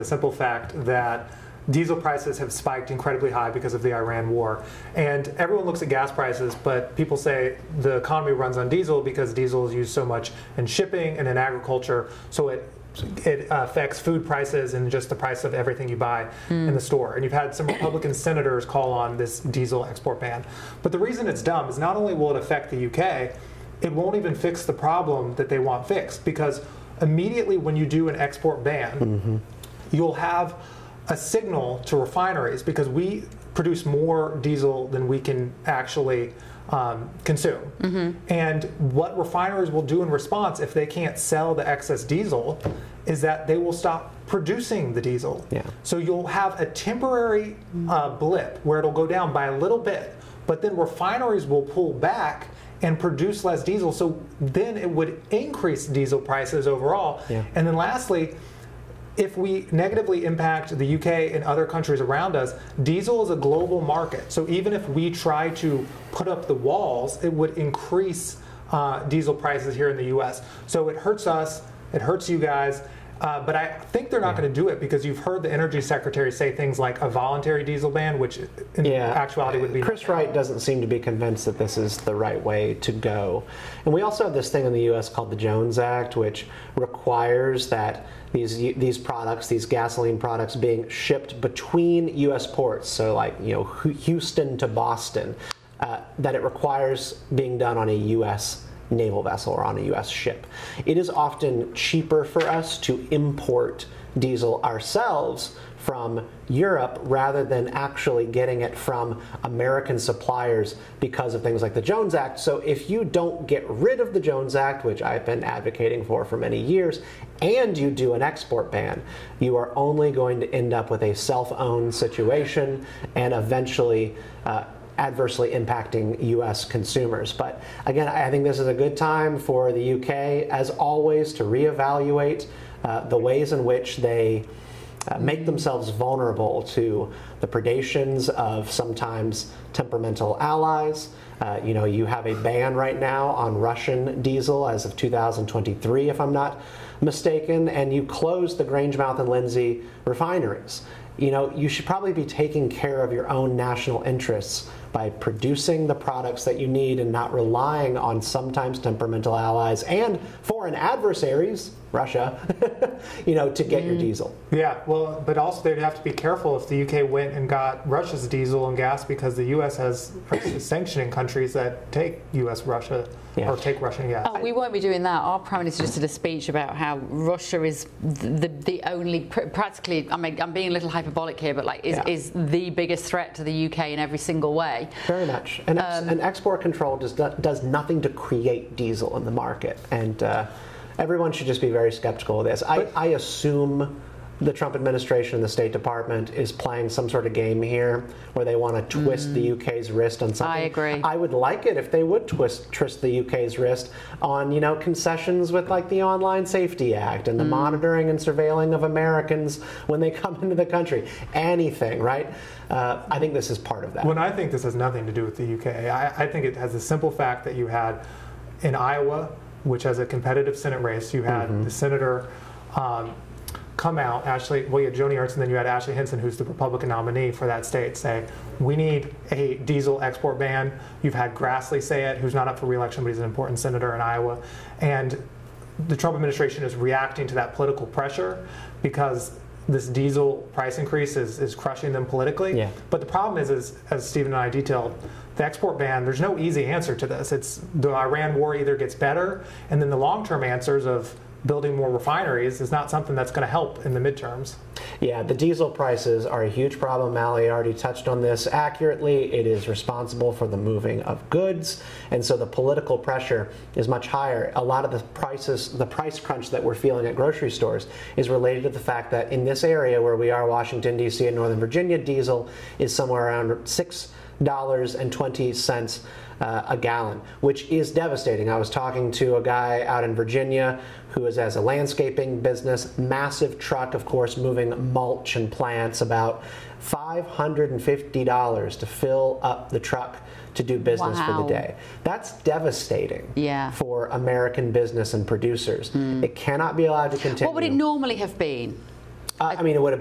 The simple fact that diesel prices have spiked incredibly high because of the Iran war. And everyone looks at gas prices, but people say the economy runs on diesel because diesel is used so much in shipping and in agriculture, so it affects food prices and just the price of everything you buy in the store. And you've had some Republican senators call on this diesel export ban. But the reason it's dumb is not only will it affect the UK, it won't even fix the problem that they want fixed, because immediately when you do an export ban, you'll have a signal to refineries, because we produce more diesel than we can actually consume. And what refineries will do in response, if they can't sell the excess diesel, is that they will stop producing the diesel. So you'll have a temporary blip where it'll go down by a little bit, but then refineries will pull back and produce less diesel, so then it would increase diesel prices overall. And then lastly, if we negatively impact the UK and other countries around us, diesel is a global market. So even if we try to put up the walls, it would increase diesel prices here in the US. So it hurts us, it hurts you guys. But I think they're not going to do it, because you've heard the Energy Secretary say things like a voluntary diesel ban, which in actuality would be... Chris Wright doesn't seem to be convinced that this is the right way to go. And we also have this thing in the U.S. called the Jones Act, which requires that these products, these gasoline products, being shipped between U.S. ports, so like Houston to Boston, that it requires being done on a U.S. naval vessel or on a U.S. ship. It is often cheaper for us to import diesel ourselves from Europe rather than actually getting it from American suppliers because of things like the Jones Act. So if you don't get rid of the Jones Act, which I've been advocating for many years, and you do an export ban, you are only going to end up with a self-owned situation and eventually adversely impacting U.S. consumers. But again, I think this is a good time for the UK, as always, to reevaluate the ways in which they make themselves vulnerable to the predations of sometimes temperamental allies. You have a ban right now on Russian diesel as of 2023, if I'm not mistaken, and you closed the Grangemouth and Lindsay refineries. You should probably be taking care of your own national interests by producing the products that you need and not relying on sometimes temperamental allies and foreign adversaries, Russia, to get your diesel. Yeah, well, but also they'd have to be careful if the UK went and got Russia's diesel and gas, because the US is sanctioning countries that take Russia or take Russian gas. Oh, we won't be doing that. Our Prime Minister just did a speech about how Russia is the only, practically, I'm being a little hyperbolic here, but is the biggest threat to the UK in every single way. Very much. And export control does nothing to create diesel in the market. And everyone should just be very skeptical of this. I assume the Trump administration and the State Department is playing some sort of game here where they want to twist the UK's wrist on something. I agree. I would like it if they would twist the UK's wrist on, concessions with like the Online Safety Act and the monitoring and surveilling of Americans when they come into the country. Anything, right? I think this is part of that. Well, I think this has nothing to do with the UK. I think it has the simple fact that you had in Iowa, which has a competitive Senate race, you had the senator come out, Joni Ernst, and then you had Ashley Hinson, who's the Republican nominee for that state, say, we need a diesel export ban. You've had Grassley say it, who's not up for re-election, but he's an important senator in Iowa. And the Trump administration is reacting to that political pressure because this diesel price increase is crushing them politically. But the problem is, as Stephen and I detailed, the export ban, there's no easy answer to this. It's the Iran war either gets better, and then the long-term answers of building more refineries is not something that's going to help in the midterms. Yeah, the diesel prices are a huge problem. Mally already touched on this accurately. It is responsible for the moving of goods, and so the political pressure is much higher. A lot of the price crunch that we're feeling at grocery stores is related to the fact that in this area where we are, Washington, D.C. and Northern Virginia, diesel is somewhere around $6.20 a gallon, which is devastating. I was talking to a guy out in Virginia who has a landscaping business, massive truck, of course, moving mulch and plants, about $550 to fill up the truck to do business for the day. That's devastating for American business and producers. It cannot be allowed to continue. What would it normally have been? I mean, it would have